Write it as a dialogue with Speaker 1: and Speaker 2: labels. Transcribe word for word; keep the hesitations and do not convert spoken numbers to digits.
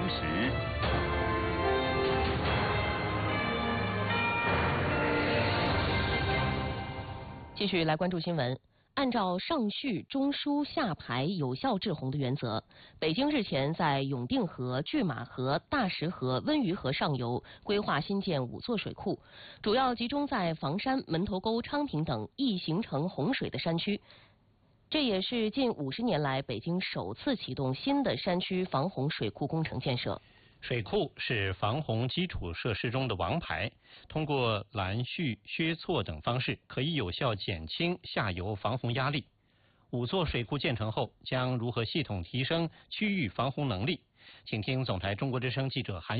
Speaker 1: 时。
Speaker 2: 继续来关注新闻。按照上蓄、中疏、下排有效治洪的原则，北京日前在永定河、拒马河、大石河、温榆河上游规划新建五座水库，主要集中在房山、门头沟、昌平等易形成洪水的山区。这也是近五十年来北京首次启动新的山区防洪水库工程建设。
Speaker 3: 水库是防洪基础设施中的王牌，通过拦蓄、削错等方式，可以有效减轻下游防洪压力。五座水库建成后，将如何系统提升区域防洪能力？请听总台中国之声记者韩